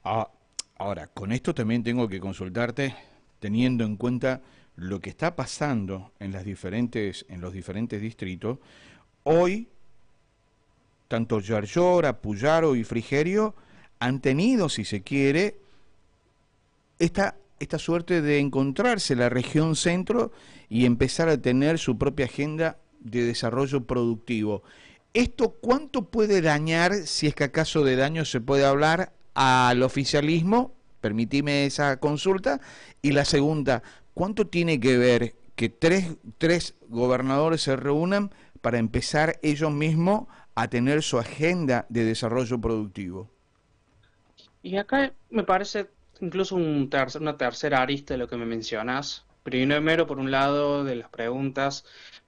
Ah, ahora, con esto también tengo que consultarte, teniendo en cuenta lo que está pasando en en los diferentes distritos. Hoy, tanto Yarlora, Puyaro y Frigerio han tenido, si se quiere, esta suerte de encontrarse la región centro y empezar a tener su propia agenda de desarrollo productivo. ¿Esto cuánto puede dañar, si es que acaso de daño se puede hablar, al oficialismo? Permitime esa consulta. Y la segunda, ¿cuánto tiene que ver que tres gobernadores se reúnan para empezar ellos mismos a tener su agenda de desarrollo productivo? Y acá me parece incluso una tercera arista de lo que me mencionas. Primero, por un lado, de las preguntas,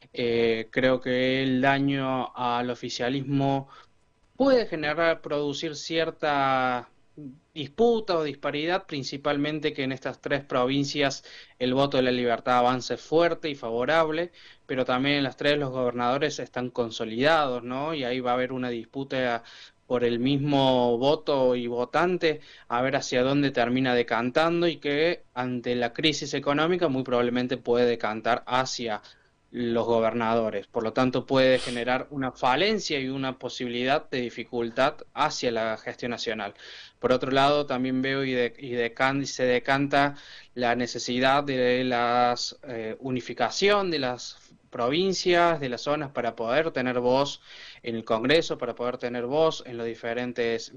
creo que el daño al oficialismo puede generar, producir cierta disputa o disparidad, principalmente que en estas tres provincias el voto de la libertad avance fuerte y favorable, pero también en las tres los gobernadores están consolidados, ¿no? Y ahí va a haber una disputa por el mismo voto y votante, a ver hacia dónde termina decantando y que ante la crisis económica muy probablemente puede decantar hacia los gobernadores. Por lo tanto, puede generar una falencia y una posibilidad de dificultad hacia la gestión nacional. Por otro lado, también veo y se decanta la necesidad de la unificación de las provincias, de las zonas, para poder tener voz en el Congreso, para poder tener voz en los diferentes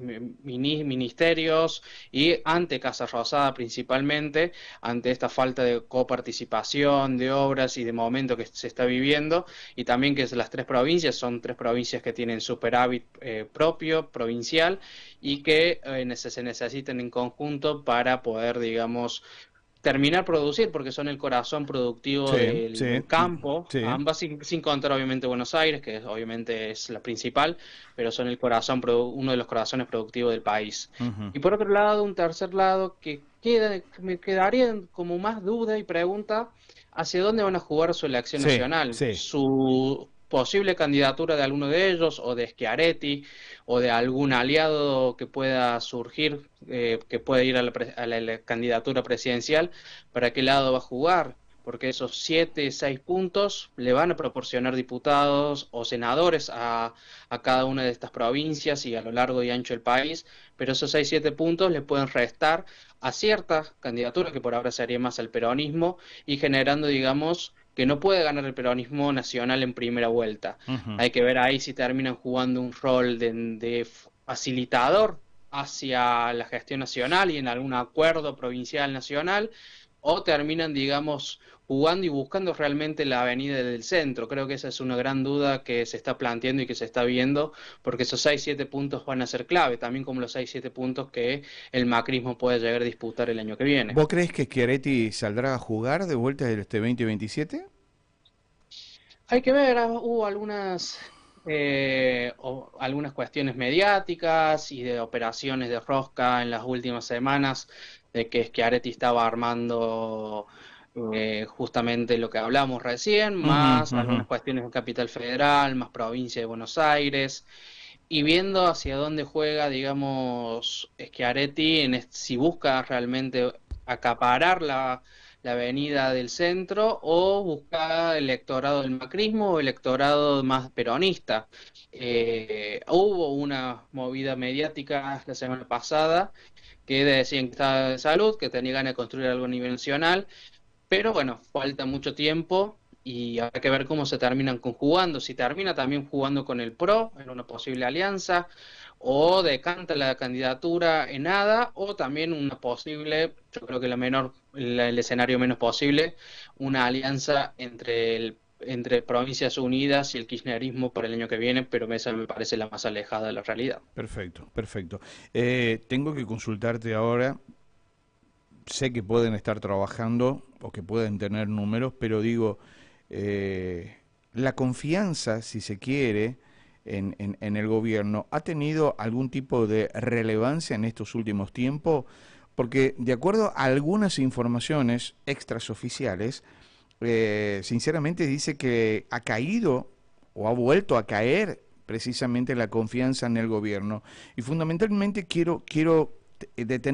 ministerios y ante Casa Rosada principalmente, ante esta falta de coparticipación, de obras y de momento que se está viviendo, y también que las tres provincias son tres provincias que tienen superávit propio, provincial, y que se necesitan en conjunto para poder, digamos, terminar producir, porque son el corazón productivo Sí, del sí, campo, sí. ambas sin contar obviamente Buenos Aires, que obviamente es la principal, pero son el corazón, uno de los corazones productivos del país. Ujú. Y por otro lado, un tercer lado que me quedaría como más duda y pregunta, ¿hacia dónde van a jugar su elección Sí, nacional? sí. Su posible candidatura de alguno de ellos, o de Schiaretti, o de algún aliado que pueda surgir, que pueda ir a la candidatura presidencial. ¿Para qué lado va a jugar? Porque esos 7, 6 puntos le van a proporcionar diputados o senadores a cada una de estas provincias y a lo largo y ancho del país, pero esos 6, 7 puntos le pueden restar a cierta candidatura, que por ahora sería más el peronismo, y generando, digamos, que no puede ganar el peronismo nacional en primera vuelta. Ujú. Hay que ver ahí si terminan jugando un rol de facilitador hacia la gestión nacional y en algún acuerdo provincial nacional, o terminan, digamos, jugando y buscando realmente la avenida del centro. Creo que esa es una gran duda que se está planteando y que se está viendo, porque esos 6, 7 puntos van a ser clave, también como los 6, 7 puntos que el macrismo puede llegar a disputar el año que viene. ¿Vos crees que Schiaretti saldrá a jugar de vuelta en este 2027? Hay que ver, hubo algunas cuestiones mediáticas y de operaciones de rosca en las últimas semanas, de que Schiaretti estaba armando justamente lo que hablamos recién, Ujú, más ujú. algunas cuestiones de Capital Federal, más provincia de Buenos Aires, y viendo hacia dónde juega, digamos, Schiaretti, si busca realmente acaparar la avenida del centro o buscar electorado del macrismo o electorado más peronista. Hubo una movida mediática la semana pasada que decían que estaba de salud, que tenía ganas de construir algo a nivel nacional, pero bueno, falta mucho tiempo y habrá que ver cómo se terminan conjugando. Si termina también jugando con el PRO en una posible alianza, o decanta la candidatura en nada, o también una posible, yo creo que el escenario menos posible, una alianza entre Provincias Unidas y el kirchnerismo para el año que viene, pero esa me parece la más alejada de la realidad. Perfecto, perfecto. Tengo que consultarte ahora. Sé que pueden estar trabajando o que pueden tener números, pero digo, la confianza, si se quiere, en el gobierno, ¿ha tenido algún tipo de relevancia en estos últimos tiempos? Porque de acuerdo a algunas informaciones extraoficiales, sinceramente dice que ha caído o ha vuelto a caer precisamente la confianza en el gobierno. Y fundamentalmente quiero detener